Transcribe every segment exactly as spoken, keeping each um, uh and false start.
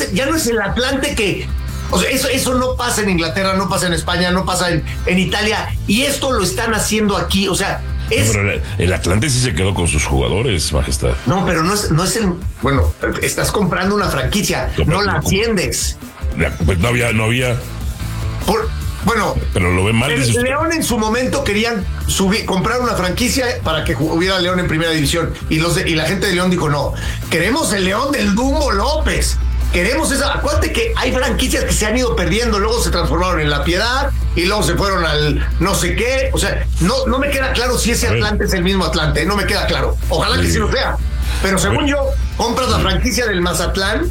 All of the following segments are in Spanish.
es, ya no es el Atlante que... O sea, eso, eso no pasa en Inglaterra, no pasa en España, no pasa en, en Italia, y esto lo están haciendo aquí, o sea... Es... No, pero el, el Atlante sí se quedó con sus jugadores, majestad. No, pero no es, no es el... Bueno, estás comprando una franquicia, no, no la asciendes. Pues no había... No había... Por, bueno... Pero lo ven mal. El, León en su momento querían subir, comprar una franquicia para que hubiera León en primera división, y, los de, y la gente de León dijo, no, queremos el León del Dumbo López. Queremos esa. Acuérdate que hay franquicias que se han ido perdiendo, luego se transformaron en La Piedad y luego se fueron al no sé qué. O sea, no, no me queda claro si ese Atlante es el mismo Atlante, no me queda claro. Ojalá que sí lo sea. Pero según yo, compras la franquicia del Mazatlán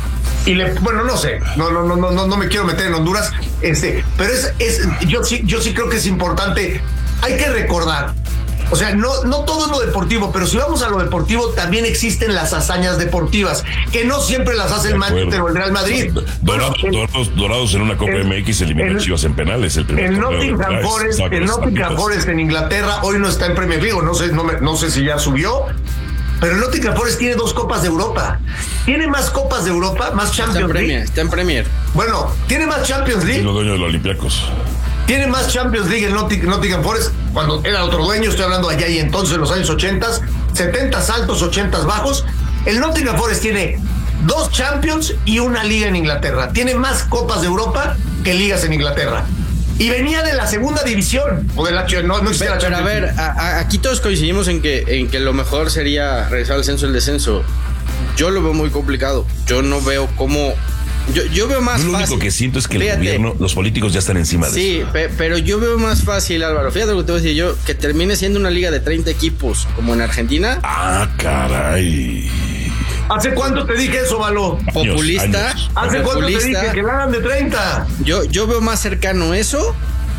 y le, bueno, no sé, no, no, no, no, no, no me quiero meter en Honduras, este, pero es, es, yo sí, yo sí creo que es importante. Hay que recordar. O sea, no, no todo es lo deportivo, pero si vamos a lo deportivo, también existen las hazañas deportivas, que no siempre las hace el Manchester o el Real Madrid. Dorados, el, dorados, dorados en una Copa el, M X eliminó a Chivas en penales. El, el Nottingham Forest, el Nottingham Forest en Inglaterra hoy no está en Premier League, no sé, no, me, no sé si ya subió, pero el Nottingham Forest tiene dos Copas de Europa. ¿Tiene más Copas de Europa? ¿Más Champions está en League? Está en Premier. Bueno, ¿tiene más Champions League? Sí, los dueños de los Olympiacos. Tiene más Champions League el Nottingham Forest cuando era otro dueño, estoy hablando allá y entonces en los años ochenta, setenta altos, ochenta bajos. El Nottingham Forest tiene dos Champions y una liga en Inglaterra. Tiene más Copas de Europa que ligas en Inglaterra. Y venía de la segunda división o de la no, no existía la Champions. Pero a ver, a, a, aquí todos coincidimos en que, en que lo mejor sería regresar al censo y el descenso. Yo lo veo muy complicado. Yo no veo cómo... Yo, yo veo más lo fácil. Lo único que siento es que Fíjate, el gobierno, los políticos ya están encima de sí, eso. Sí, pe pero yo veo más fácil, Álvaro. Fíjate lo que te voy a decir yo, que termine siendo una liga de treinta equipos, como en Argentina. Ah, caray. ¿Hace cuánto te dije eso, Valo? Populista. Años. ¿Hace populista. cuánto te dije que la hagan de treinta? Yo, yo veo más cercano eso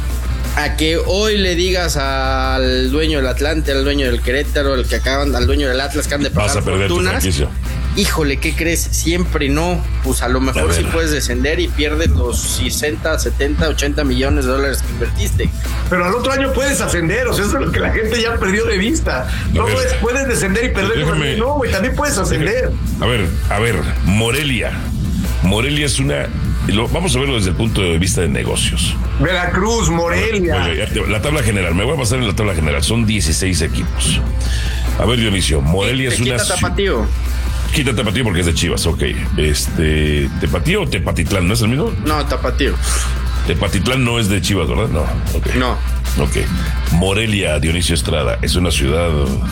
a que hoy le digas al dueño del Atlante, al dueño del Querétaro, al que acaban, al dueño del Atlas que han de pagar Vas a perder fortunas. Tu Híjole, ¿qué crees? Siempre no. Pues a lo mejor sí puedes descender y pierdes los sesenta, setenta, ochenta millones de dólares que invertiste. Pero al otro año puedes ascender, o sea, eso es lo que la gente ya perdió de vista. No puedes, puedes descender y perder. Déjame, no, güey, también puedes ascender. A ver, a ver, Morelia. Morelia es una... Lo, vamos a verlo desde el punto de vista de negocios. Veracruz, Morelia. Ver, la tabla general, me voy a pasar en la tabla general. Son dieciséis equipos. A ver, Dionisio, Morelia te es una... Quita Tapatío. Quita Tapatío porque es de Chivas, ok. Este, ¿Tepatío o Tepatitlán? ¿No es el mismo? No, Tapatío. Tepatitlán no es de Chivas, ¿verdad? No, ok. No. Ok. Morelia, Dionisio Estrada, ¿es una ciudad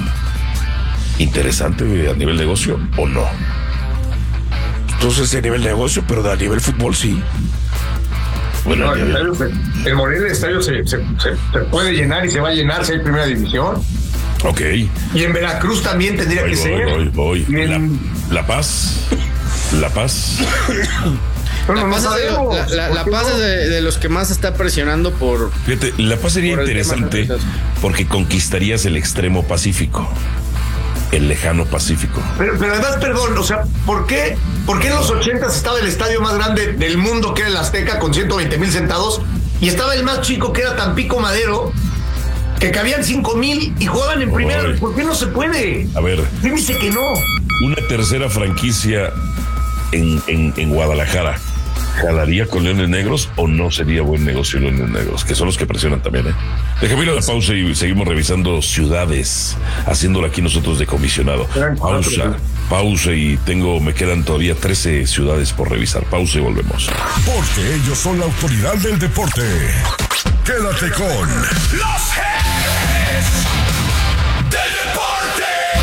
interesante a nivel negocio o no? Entonces, a nivel negocio, pero a nivel fútbol sí. Bueno, no, el, estadio se, el Morelia el estadio se, se, se, se puede llenar y se va a llenar si hay primera división. Ok. Y en Veracruz también tendría voy, que voy, ser. Voy, voy. En... La, la Paz. La Paz. Bueno, la, no Paz sabemos, de, la, la, la Paz no? es de, de los que más está presionando por... Fíjate, La Paz sería interesante porque conquistarías el extremo Pacífico. El lejano Pacífico. Pero, pero además, perdón, o sea, ¿por qué, ¿por qué en los ochentas estaba el estadio más grande del mundo, que era el Azteca, con ciento veinte mil sentados, y estaba el más chico, que era Tampico Madero, que cabían cinco mil y jugaban en primera? Ay. ¿Por qué no se puede? A ver. ¿Quién dice que no? Una tercera franquicia en, en, en Guadalajara, ¿jalaría con Leones Negros o no sería buen negocio Leones Negros? Que son los que presionan también, ¿eh? Déjame ir a la pausa y seguimos revisando ciudades, haciéndolo aquí nosotros de comisionado. Pausa, pausa y tengo, me quedan todavía trece ciudades por revisar. Pausa y volvemos. Porque ellos son la autoridad del deporte. Quédate con los Jefes del Deporte.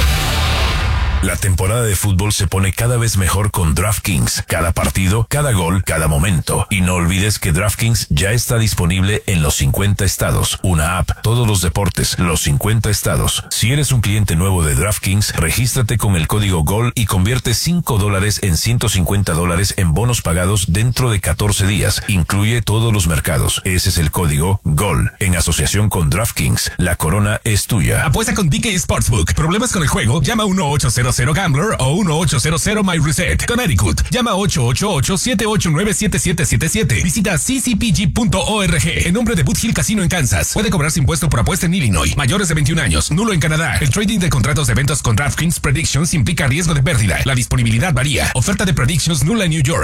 La temporada de fútbol se pone cada vez mejor con DraftKings. Cada partido, cada gol, cada momento. Y no olvides que DraftKings ya está disponible en los cincuenta estados. Una app, todos los deportes, los cincuenta estados. Si eres un cliente nuevo de DraftKings, regístrate con el código GOL y convierte cinco dólares en ciento cincuenta dólares en bonos pagados dentro de catorce días. Incluye todos los mercados. Ese es el código GOL. En asociación con DraftKings, la corona es tuya. Apuesta con D K Sportsbook. ¿Problemas con el juego? Llama uno ocho cero cero Gambler o uno ocho cero cero My Reset. Connecticut. Llama ocho ocho ocho, siete ocho nueve, siete siete siete siete. Visita c c p g punto org. En nombre de Boot Hill Casino en Kansas. Puede cobrarse impuesto por apuesta en Illinois. Mayores de veintiún años. Nulo en Canadá. El trading de contratos de eventos con DraftKings Predictions implica riesgo de pérdida. La disponibilidad varía. Oferta de Predictions nula en New York.